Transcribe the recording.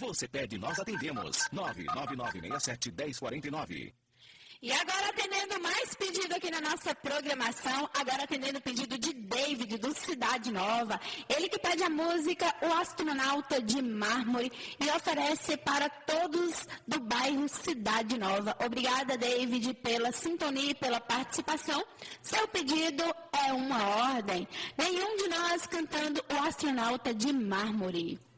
Você pede, nós atendemos. 999671049. E agora atendendo mais pedido aqui na nossa programação, agora atendendo o pedido de David, do Cidade Nova. Ele que pede a música O Astronauta de Mármore e oferece para todos do bairro Cidade Nova. Obrigada, David, pela sintonia e pela participação. Seu pedido é uma ordem. Nenhum de nós cantando O Astronauta de Mármore.